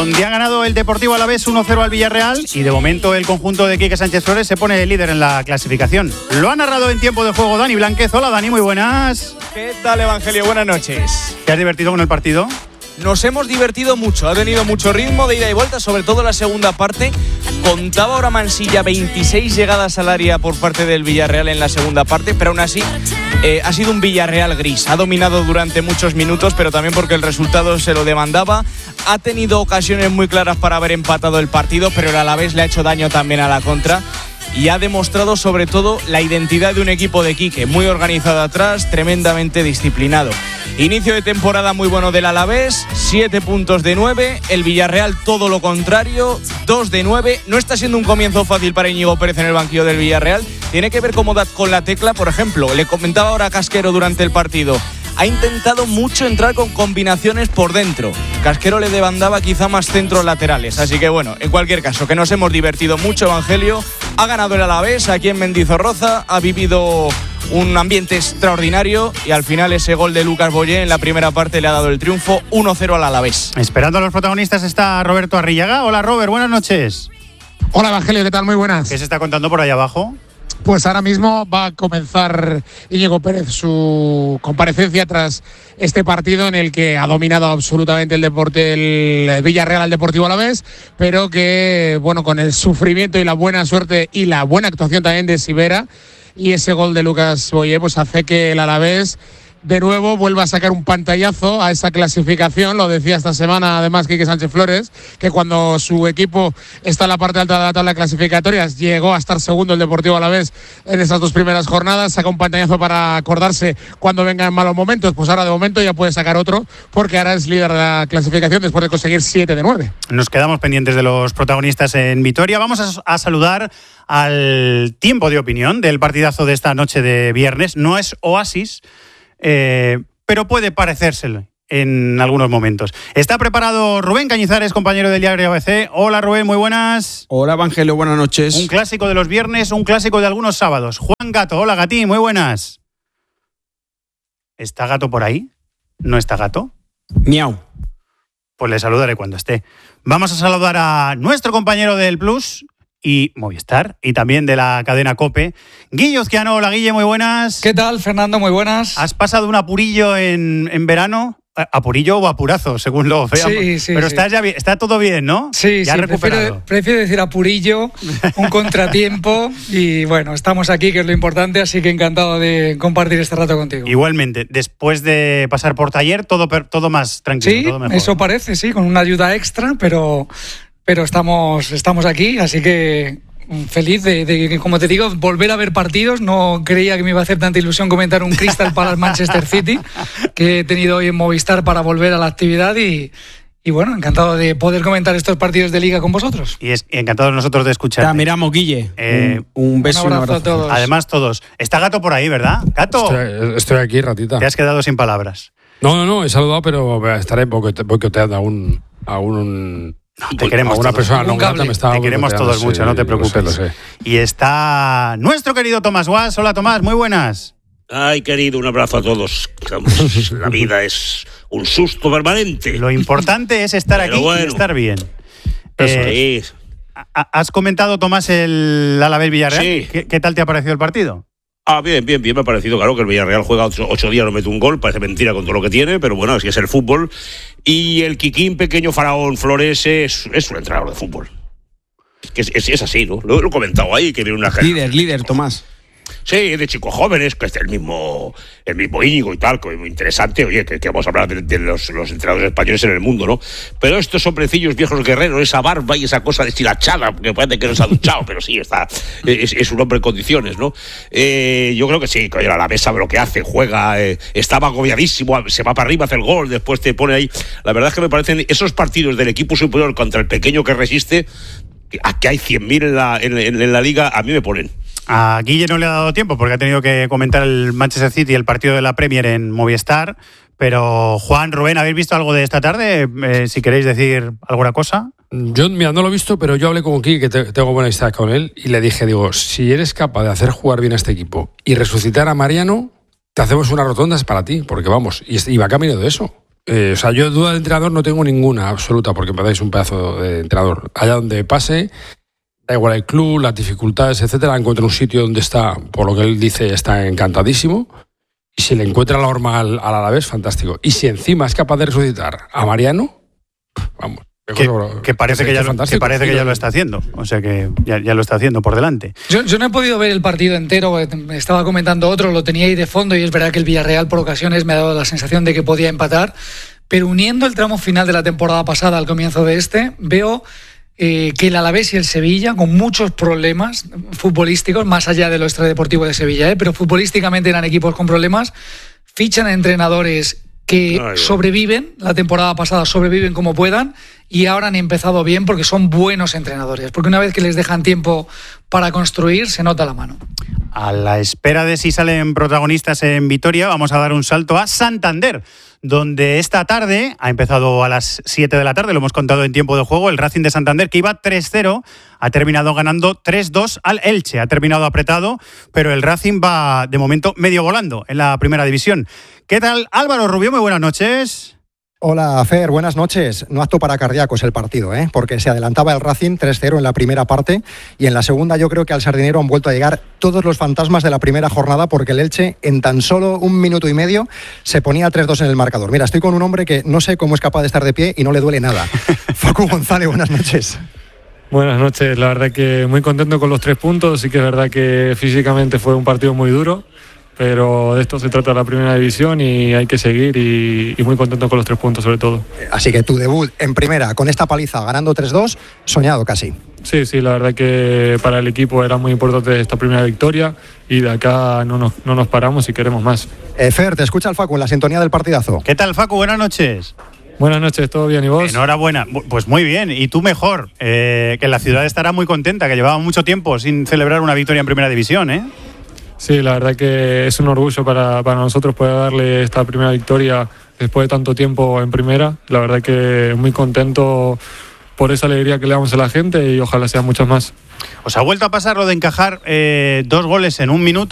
donde ha ganado el Deportivo Alavés 1-0 al Villarreal y de momento el conjunto de Quique Sánchez Flores se pone líder en la clasificación. Lo ha narrado en tiempo de juego Dani Blánquez. Hola Dani, muy buenas. ¿Qué tal, Evangelio? Buenas noches. ¿Te has divertido con el partido? Nos hemos divertido mucho, ha tenido mucho ritmo de ida y vuelta, sobre todo la segunda parte. Contaba ahora Mansilla 26 llegadas al área por parte del Villarreal en la segunda parte, pero aún así ha sido un Villarreal gris. Ha dominado durante muchos minutos, pero también porque el resultado se lo demandaba. Ha tenido ocasiones muy claras para haber empatado el partido, pero el Alavés le ha hecho daño también a la contra. Y ha demostrado sobre todo la identidad de un equipo de Quique, muy organizado atrás, tremendamente disciplinado. Inicio de temporada muy bueno del Alavés, 7 puntos de 9, el Villarreal todo lo contrario, 2 de 9. No está siendo un comienzo fácil para Íñigo Pérez en el banquillo del Villarreal. Tiene que ver cómo da con la tecla, por ejemplo, le comentaba ahora a Casquero durante el partido. Ha intentado mucho entrar con combinaciones por dentro. Casquero le demandaba quizá más centros laterales. Así que bueno, en cualquier caso, que nos hemos divertido mucho, Evangelio. Ha ganado el Alavés aquí en Mendizorroza. Ha vivido un ambiente extraordinario y al final ese gol de Lucas Boyé en la primera parte le ha dado el triunfo 1-0 al Alavés. Esperando a los protagonistas está Roberto Arrillaga. Hola Robert, buenas noches. Hola Evangelio, ¿qué tal? Muy buenas. ¿Qué se está contando por ahí abajo? Pues ahora mismo va a comenzar Íñigo Pérez su comparecencia tras este partido en el que ha dominado absolutamente el Villarreal al Deportivo Alavés, pero que, bueno, con el sufrimiento y la buena suerte y la buena actuación también de Sivera y ese gol de Lucas Boyé, pues hace que el Alavés de nuevo vuelva a sacar un pantallazo a esa clasificación. Lo decía esta semana además Quique Sánchez Flores, que cuando su equipo está en la parte alta de la tabla de clasificatorias llegó a estar segundo el Deportivo Alavés en esas dos primeras jornadas. Saca un pantallazo para acordarse cuando venga en malos momentos. Pues ahora de momento ya puede sacar otro, porque ahora es líder de la clasificación después de conseguir 7 de 9. Nos quedamos pendientes de los protagonistas en Vitoria. Vamos a saludar al tiempo de opinión del partidazo de esta noche de viernes. No es oasis, pero puede parecérselo en algunos momentos. Está preparado Rubén Cañizares, compañero del diario ABC. Hola Rubén, muy buenas. Hola Evangelio, buenas noches. Un clásico de los viernes, un clásico de algunos sábados. Juan Gato, hola Gatí, muy buenas. ¿Está Gato por ahí? ¿No está Gato? Miau. Pues le saludaré cuando esté. Vamos a saludar a nuestro compañero del Plus y Movistar, y también de la cadena COPE, Guille Ozquiano. Hola Guille, muy buenas. ¿Qué tal, Fernando? Muy buenas. ¿Has pasado un apurillo en verano? Apurillo o apurazo, según lo veamos. Sí, pero sí. está todo bien, ¿no? Sí, ya sí, recuperado. prefiero decir apurillo, un contratiempo, y bueno, estamos aquí, que es lo importante, así que encantado de compartir este rato contigo. Igualmente, después de pasar por taller, todo más tranquilo, sí, todo mejor. Eso parece, sí, con una ayuda extra, pero estamos aquí, así que feliz de, como te digo, volver a ver partidos. No creía que me iba a hacer tanta ilusión comentar un Crystal Palace Manchester City que he tenido hoy en Movistar para volver a la actividad y bueno, encantado de poder comentar estos partidos de Liga con vosotros. Y encantados nosotros de escuchar. Te miramos, Guille. Un beso y un abrazo a todos. Además todos. Está Gato por ahí, ¿verdad? Gato. Estoy aquí, ratita. Te has quedado sin palabras. No, he saludado, pero estaré boicoteando a un te queremos una todos. persona no grata me estaba te queremos boicoteando, todos mucho, no te preocupes. Lo sé. Y está nuestro querido Tomás Guas. Hola Tomás, muy buenas. Ay, querido, un abrazo a todos. La vida es un susto permanente. Lo importante es estar pero aquí bueno. y estar bien. Sí. ¿Has comentado, Tomás, el Alavés Villarreal? Sí. ¿Qué tal te ha parecido el partido? Bien, me ha parecido, claro, que el Villarreal juega 8 días, no mete un gol, parece mentira con todo lo que tiene, pero bueno, así es el fútbol. Y el Kikín, pequeño faraón Flores, es un entrenador de fútbol. Es así, ¿no? Lo he comentado ahí, que viene una... Líder, Tomás. Sí, de chicos jóvenes, que es el mismo Íñigo y tal, que es muy interesante. Oye, que vamos a hablar de los entrenadores españoles en el mundo, ¿no? Pero estos hombrecillos viejos guerreros, esa barba y esa cosa deshilachada, que parece que no se ha duchado, pero sí, es un hombre en condiciones, ¿no? Yo creo que sí, que a la mesa sabe lo que hace, juega, estaba agobiadísimo, se va para arriba, hace el gol, después te pone ahí. La verdad es que me parecen esos partidos del equipo superior contra el pequeño que resiste, a que hay 100.000 en la liga, a mí me ponen. A Guille no le ha dado tiempo porque ha tenido que comentar el Manchester City y el partido de la Premier en Movistar. Pero Juan, Rubén, ¿habéis visto algo de esta tarde? Si queréis decir alguna cosa. Yo, mira, no lo he visto, pero yo hablé con Kiki, que tengo buena amistad con él, y le dije, si eres capaz de hacer jugar bien a este equipo y resucitar a Mariano, te hacemos unas rotondas para ti, porque vamos, y va camino de eso. O sea, yo duda de entrenador no tengo ninguna absoluta, porque me dais un pedazo de entrenador. Allá donde pase, da igual el club, las dificultades, etcétera, encuentra un sitio donde está, por lo que él dice, está encantadísimo. Y si le encuentra la norma al Alavés, fantástico. Y si encima es capaz de resucitar a Mariano, vamos. Que parece que ya lo está haciendo. O sea que ya lo está haciendo por delante. Yo no he podido ver el partido entero, me estaba comentando otro, lo tenía ahí de fondo y es verdad que el Villarreal por ocasiones me ha dado la sensación de que podía empatar, pero uniendo el tramo final de la temporada pasada al comienzo de veo que el Alavés y el Sevilla, con muchos problemas futbolísticos, más allá de lo extradeportivo de Sevilla, pero futbolísticamente eran equipos con problemas, fichan a entrenadores que sobreviven, la temporada pasada sobreviven como puedan y ahora han empezado bien porque son buenos entrenadores, porque una vez que les dejan tiempo para construir, se nota la mano. A la espera de si salen protagonistas en Vitoria, vamos a dar un salto a Santander, donde esta tarde, ha empezado a las 7 de la tarde, lo hemos contado en tiempo de juego, el Racing de Santander, que iba 3-0, ha terminado ganando 3-2 al Elche. Ha terminado apretado, pero el Racing va, de momento, medio volando en la primera división. ¿Qué tal, Álvaro Rubio? Muy buenas noches. Hola, Fer, buenas noches. No apto para cardíacos el partido, porque se adelantaba el Racing 3-0 en la primera parte y en la segunda yo creo que al Sardinero han vuelto a llegar todos los fantasmas de la primera jornada porque el Elche en tan solo 1 minuto y medio se ponía 3-2 en el marcador. Mira, estoy con un hombre que no sé cómo es capaz de estar de pie y no le duele nada. Facu González, buenas noches. Buenas noches, la verdad que muy contento con los 3 puntos, sí que es verdad que físicamente fue un partido muy duro, pero de esto se trata la primera división y hay que seguir y muy contento con los 3 puntos sobre todo. Así que tu debut en primera con esta paliza ganando 3-2, soñado casi. Sí, la verdad que para el equipo era muy importante esta primera victoria y de acá no nos paramos y queremos más. Fer, te escucha el Facu en la sintonía del partidazo. ¿Qué tal, Facu? Buenas noches. Buenas noches, ¿todo bien y vos? Enhorabuena, pues muy bien, y tú mejor, que la ciudad estará muy contenta, que llevaba mucho tiempo sin celebrar una victoria en primera división, ¿eh? Sí, la verdad que es un orgullo para nosotros poder darle esta primera victoria después de tanto tiempo en primera. La verdad que muy contento por esa alegría que le damos a la gente y ojalá sean muchas más. ¿Os ha vuelto a pasar lo de encajar 2 goles en 1 minuto?